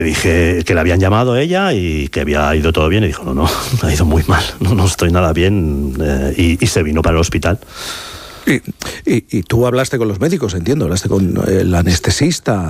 Le dije que le habían llamado a ella y que había ido todo bien, y dijo, no, ha ido muy mal, no estoy nada bien, y se vino para el hospital. Y tú hablaste con los médicos, entiendo, hablaste con el anestesista.